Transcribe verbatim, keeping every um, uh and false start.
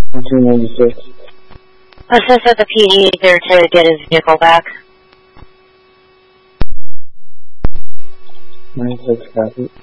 two ninety-six. Assist at the P D there to get his vehicle back. ninety-six, copy.